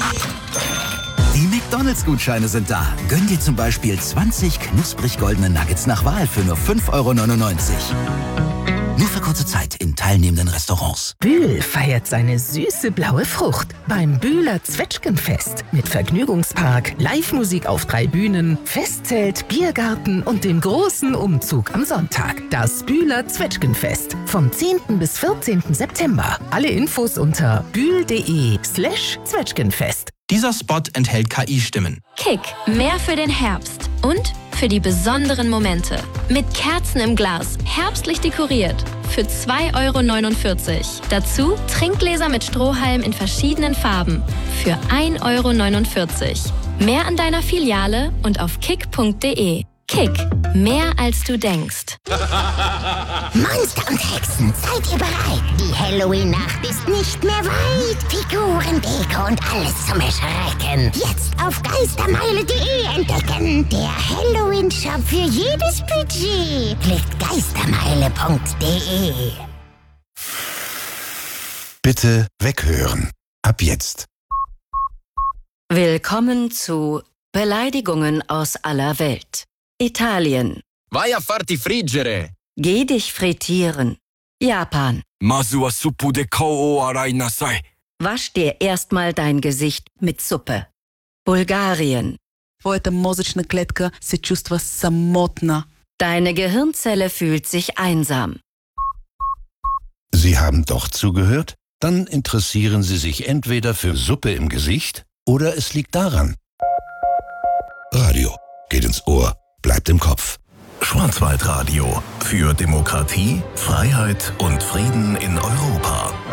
Die McDonald's-Gutscheine sind da. Gönn dir zum Beispiel 20 knusprig goldene Nuggets nach Wahl für nur 5,99 €. Nur für kurze Zeit in teilnehmenden Restaurants. Bühl feiert seine süße blaue Frucht beim Bühler Zwetschgenfest. Mit Vergnügungspark, Live-Musik auf 3 Bühnen, Festzelt, Biergarten und dem großen Umzug am Sonntag. Das Bühler Zwetschgenfest vom 10. bis 14. September. Alle Infos unter bühl.de/Zwetschgenfest. Dieser Spot enthält KI-Stimmen. Kick, mehr für den Herbst und für die besonderen Momente. Mit Kerzen im Glas, herbstlich dekoriert. Für 2,49 €. Dazu Trinkgläser mit Strohhalm in verschiedenen Farben. Für 1,49 €. Mehr an deiner Filiale und auf kick.de. Kick, mehr als du denkst. Monster und Hexen, seid ihr bereit? Die Halloween-Nacht ist nicht mehr weit. Figuren, Deko und alles zum Erschrecken. Jetzt auf geistermeile.de entdecken. Der Halloween-Shop für jedes Budget. Klickt geistermeile.de. Bitte weghören. Ab jetzt. Willkommen zu Beleidigungen aus aller Welt. Italien. Vai a farti friggere. Geh dich frittieren. Japan. Masu wa suppu de kou o arai nasai. Wasch dir erstmal dein Gesicht mit Suppe. Bulgarien. Твоята мозъчна клетка се чувства самотна. Deine Gehirnzelle fühlt sich einsam. Sie haben doch zugehört? Dann interessieren Sie sich entweder für Suppe im Gesicht oder es liegt daran. Radio geht ins Ohr, bleibt im Kopf. Schwarzwaldradio für Demokratie, Freiheit und Frieden in Europa.